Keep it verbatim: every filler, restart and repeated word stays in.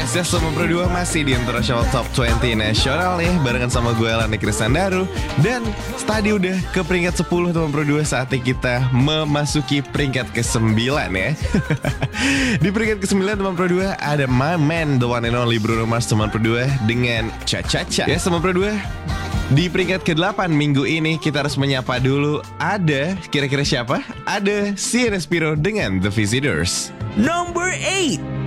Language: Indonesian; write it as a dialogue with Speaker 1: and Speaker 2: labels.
Speaker 1: Yes, yes, Teman Pro dua masih di International Top dua puluh Nasional nih, barengan sama gue Lani Kristandaru. Dan tadi udah ke peringkat sepuluh Teman Pro dua, saatnya kita memasuki peringkat kesembilan ya. Di peringkat kesembilan Teman Pro dua ada my man, the one and only Bruno Mars Teman Pro dua dengan Cha Cha Cha. Yes, Teman Pro dua. Di peringkat kedelapan minggu ini kita harus menyapa dulu, ada kira-kira siapa? Ada Sienna Spiro dengan The Visitors.
Speaker 2: Number eight.